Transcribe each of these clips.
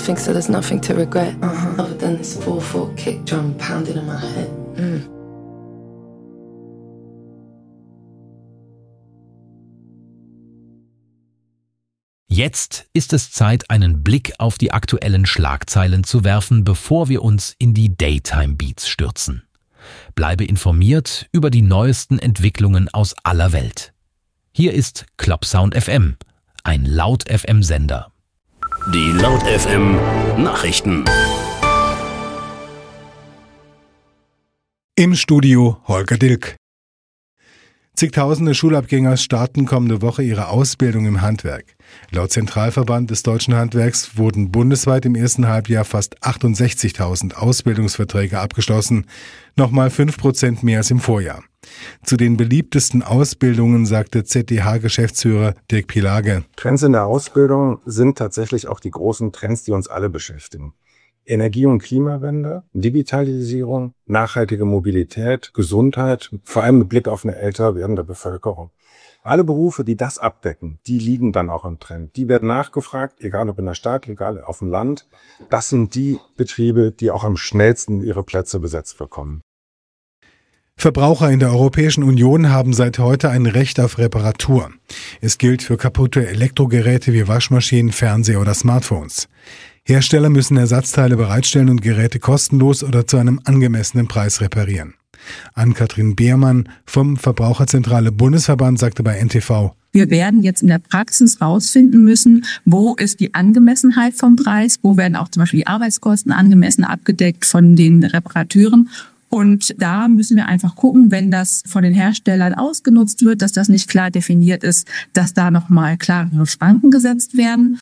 nothing, so there's nothing to regret. Other than this 4/4 kick drum pounding in my head. Jetzt ist es Zeit, einen Blick auf die aktuellen Schlagzeilen zu werfen, bevor wir uns in die Daytime Beats stürzen. Bleibe informiert über die neuesten Entwicklungen aus aller Welt. Hier ist Clubsound FM, ein Laut-FM-Sender. Die Laut-FM Nachrichten. Im Studio Holger Dilk. Zigtausende Schulabgänger starten kommende Woche ihre Ausbildung im Handwerk. Laut Zentralverband des deutschen Handwerks wurden bundesweit im ersten Halbjahr fast 68.000 Ausbildungsverträge abgeschlossen, nochmal 5% mehr als im Vorjahr. Zu den beliebtesten Ausbildungen sagte ZDH-Geschäftsführer Dirk Pielage: Trends in der Ausbildung sind tatsächlich auch die großen Trends, die uns alle beschäftigen. Energie- und Klimawende, Digitalisierung, nachhaltige Mobilität, Gesundheit, vor allem mit Blick auf eine älter werdende Bevölkerung. Alle Berufe, die das abdecken, die liegen dann auch im Trend. Die werden nachgefragt, egal ob in der Stadt, egal auf dem Land. Das sind die Betriebe, die auch am schnellsten ihre Plätze besetzt bekommen. Verbraucher in der Europäischen Union haben seit heute ein Recht auf Reparatur. Es gilt für kaputte Elektrogeräte wie Waschmaschinen, Fernseher oder Smartphones. Hersteller müssen Ersatzteile bereitstellen und Geräte kostenlos oder zu einem angemessenen Preis reparieren. Ann-Kathrin Beermann vom Verbraucherzentrale Bundesverband sagte bei NTV: Wir werden jetzt in der Praxis rausfinden müssen, wo ist die Angemessenheit vom Preis, wo werden auch zum Beispiel die Arbeitskosten angemessen abgedeckt von den Reparateuren. Und da müssen wir einfach gucken, wenn das von den Herstellern ausgenutzt wird, dass das nicht klar definiert ist, dass da nochmal klarere Schranken gesetzt werden.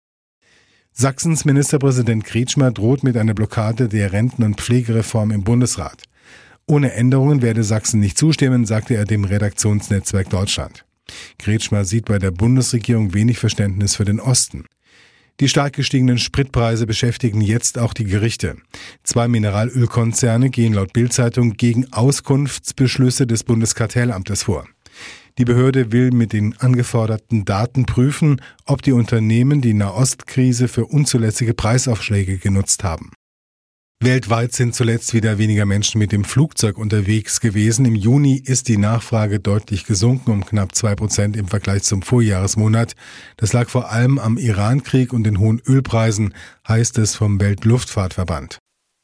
Sachsens Ministerpräsident Kretschmer droht mit einer Blockade der Renten- und Pflegereform im Bundesrat. Ohne Änderungen werde Sachsen nicht zustimmen, sagte er dem Redaktionsnetzwerk Deutschland. Kretschmer sieht bei der Bundesregierung wenig Verständnis für den Osten. Die stark gestiegenen Spritpreise beschäftigen jetzt auch die Gerichte. 2 Mineralölkonzerne gehen laut Bild-Zeitung gegen Auskunftsbeschlüsse des Bundeskartellamtes vor. Die Behörde will mit den angeforderten Daten prüfen, ob die Unternehmen die Nahostkrise für unzulässige Preisaufschläge genutzt haben. Weltweit sind zuletzt wieder weniger Menschen mit dem Flugzeug unterwegs gewesen. Im Juni ist die Nachfrage deutlich gesunken, um knapp 2% im Vergleich zum Vorjahresmonat. Das lag vor allem am Iran-Krieg und den hohen Ölpreisen, heißt es vom Weltluftfahrtverband.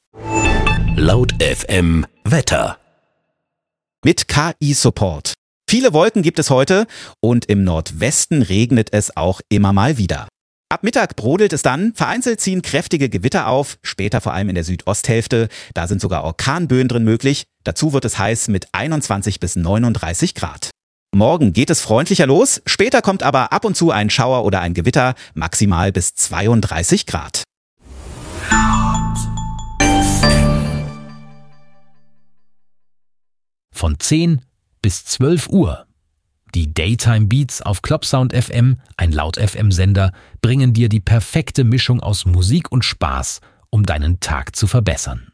Laut FM Wetter. Mit KI-Support. Viele Wolken gibt es heute und im Nordwesten regnet es auch immer mal wieder. Ab Mittag brodelt es dann, vereinzelt ziehen kräftige Gewitter auf, später vor allem in der Südosthälfte, da sind sogar Orkanböen drin möglich. Dazu wird es heiß mit 21 bis 39 Grad. Morgen geht es freundlicher los, später kommt aber ab und zu ein Schauer oder ein Gewitter, maximal bis 32 Grad. Von 10 bis 12 Uhr. Die Daytime Beats auf Clubsound FM, ein Laut-FM-Sender, bringen dir die perfekte Mischung aus Musik und Spaß, um deinen Tag zu verbessern.